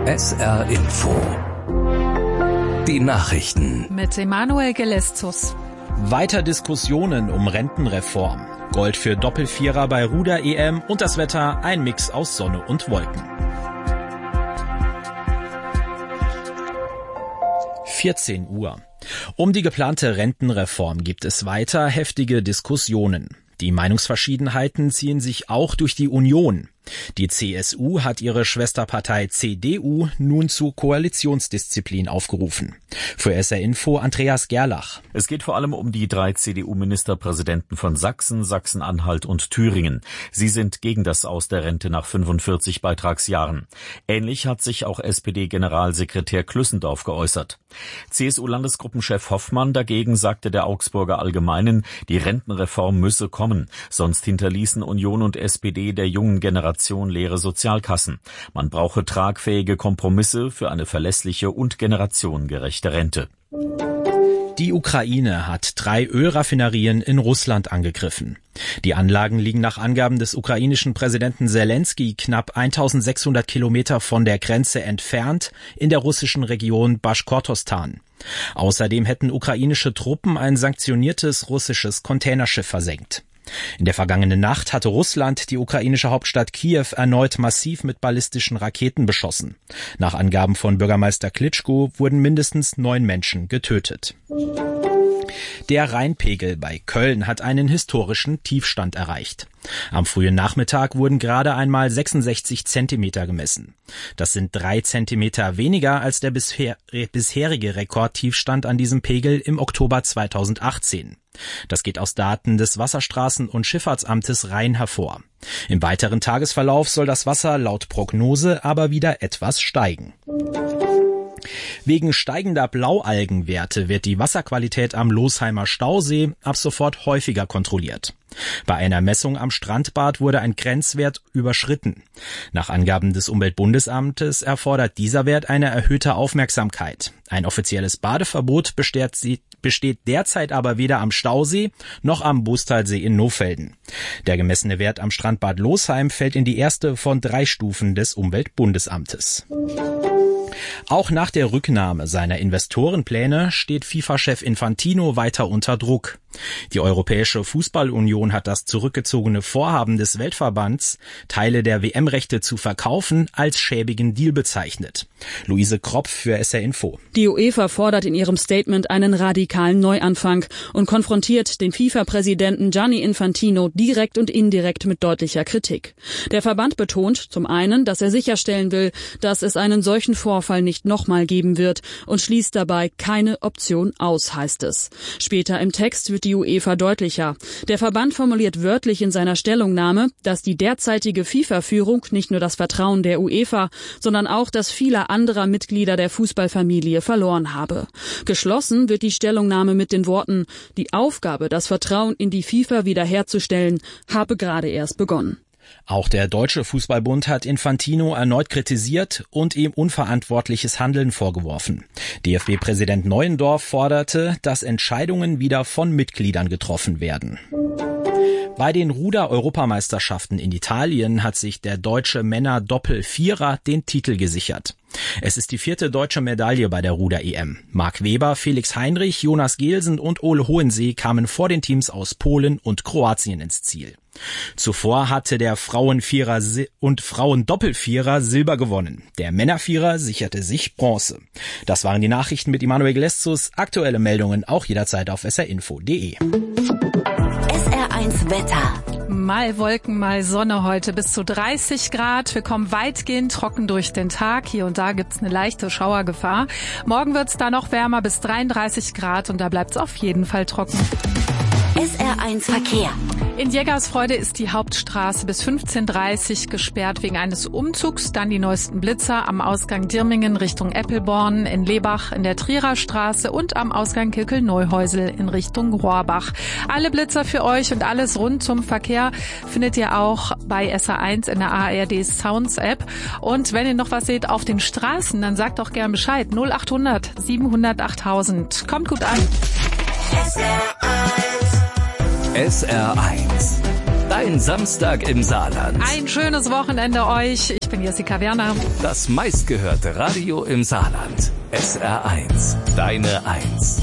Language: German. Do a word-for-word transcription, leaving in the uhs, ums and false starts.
S R Info. Die Nachrichten. Mit Emanuel Gelestus. Weiter Diskussionen um Rentenreform. Gold für Doppelvierer bei Ruder-E M und das Wetter ein Mix aus Sonne und Wolken. vierzehn Uhr. Um die geplante Rentenreform gibt es weiter heftige Diskussionen. Die Meinungsverschiedenheiten ziehen sich auch durch die Union. Die C S U hat ihre Schwesterpartei C D U nun zu Koalitionsdisziplin aufgerufen. Für S R Info Andreas Gerlach. Es geht vor allem um die drei C D U-Ministerpräsidenten von Sachsen, Sachsen-Anhalt und Thüringen. Sie sind gegen das Aus der Rente nach fünfundvierzig Beitragsjahren. Ähnlich hat sich auch S P D-Generalsekretär Klüssendorf geäußert. C S U-Landesgruppenchef Hoffmann dagegen sagte der Augsburger Allgemeinen, die Rentenreform müsse kommen, sonst hinterließen Union und S P D der jungen Generation leere Sozialkassen. Man brauche tragfähige Kompromisse für eine verlässliche und generationengerechte Rente. Die Ukraine hat drei Ölraffinerien in Russland angegriffen. Die Anlagen liegen nach Angaben des ukrainischen Präsidenten Selenskyj knapp eintausendsechshundert Kilometer von der Grenze entfernt in der russischen Region Baschkortostan. Außerdem hätten ukrainische Truppen ein sanktioniertes russisches Containerschiff versenkt. In der vergangenen Nacht hatte Russland die ukrainische Hauptstadt Kiew erneut massiv mit ballistischen Raketen beschossen. Nach Angaben von Bürgermeister Klitschko wurden mindestens neun Menschen getötet. Der Rheinpegel bei Köln hat einen historischen Tiefstand erreicht. Am frühen Nachmittag wurden gerade einmal sechsundsechzig Zentimeter gemessen. Das sind drei Zentimeter weniger als der bisher, bisherige Rekordtiefstand an diesem Pegel im Oktober zweitausendachtzehn. Das geht aus Daten des Wasserstraßen- und Schifffahrtsamtes Rhein hervor. Im weiteren Tagesverlauf soll das Wasser laut Prognose aber wieder etwas steigen. Wegen steigender Blaualgenwerte wird die Wasserqualität am Losheimer Stausee ab sofort häufiger kontrolliert. Bei einer Messung am Strandbad wurde ein Grenzwert überschritten. Nach Angaben des Umweltbundesamtes erfordert dieser Wert eine erhöhte Aufmerksamkeit. Ein offizielles Badeverbot besteht, besteht derzeit aber weder am Stausee noch am Bustalsee in Nohfelden. Der gemessene Wert am Strandbad Losheim fällt in die erste von drei Stufen des Umweltbundesamtes. Auch nach der Rücknahme seiner Investorenpläne steht FIFA-Chef Infantino weiter unter Druck. Die Europäische Fußballunion hat das zurückgezogene Vorhaben des Weltverbands, Teile der W M-Rechte zu verkaufen, als schäbigen Deal bezeichnet. Luise Kropf für S R Info. Die UEFA fordert in ihrem Statement einen radikalen Neuanfang und konfrontiert den FIFA-Präsidenten Gianni Infantino direkt und indirekt mit deutlicher Kritik. Der Verband betont zum einen, dass er sicherstellen will, dass es einen solchen Vorfall nicht nochmal geben wird und schließt dabei keine Option aus, heißt es. Später im Text wird die UEFA deutlicher. Der Verband formuliert wörtlich in seiner Stellungnahme, dass die derzeitige FIFA-Führung nicht nur das Vertrauen der UEFA, sondern auch das vieler anderer Mitglieder der Fußballfamilie verloren habe. Geschlossen wird die Stellungnahme mit den Worten: Die Aufgabe, das Vertrauen in die FIFA wiederherzustellen, habe gerade erst begonnen. Auch der Deutsche Fußballbund hat Infantino erneut kritisiert und ihm unverantwortliches Handeln vorgeworfen. D F B-Präsident Neuendorf forderte, dass Entscheidungen wieder von Mitgliedern getroffen werden. Bei den Ruder-Europameisterschaften in Italien hat sich der deutsche Männer-Doppel-Vierer den Titel gesichert. Es ist die vierte deutsche Medaille bei der Ruder-E M. Marc Weber, Felix Heinrich, Jonas Gehlsen und Ole Hohensee kamen vor den Teams aus Polen und Kroatien ins Ziel. Zuvor hatte der Frauenvierer und Frauendoppelvierer Silber gewonnen. Der Männervierer sicherte sich Bronze. Das waren die Nachrichten mit Emanuel Gelestus. Aktuelle Meldungen auch jederzeit auf s r info punkt d e. S R eins Wetter. Mal Wolken, mal Sonne heute bis zu dreißig Grad. Wir kommen weitgehend trocken durch den Tag. Hier und da gibt's eine leichte Schauergefahr. Morgen wird's da noch wärmer bis dreiunddreißig Grad und da bleibt's auf jeden Fall trocken. S R eins Verkehr. In Jägersfreude ist die Hauptstraße bis fünfzehn Uhr dreißig gesperrt wegen eines Umzugs. Dann die neuesten Blitzer am Ausgang Dirmingen Richtung Eppelborn, in Lebach in der Trierer Straße und am Ausgang Kilkel-Neuhäusel in Richtung Rohrbach. Alle Blitzer für euch und alles rund zum Verkehr findet ihr auch bei S R eins in der A R D Sounds App. Und wenn ihr noch was seht auf den Straßen, dann sagt doch gern Bescheid. null achthundert siebenhundert achttausend. Kommt gut an. S R eins. Dein Samstag im Saarland. Ein schönes Wochenende euch. Ich bin Jessica Werner. Das meistgehörte Radio im Saarland. S R eins. Deine Eins.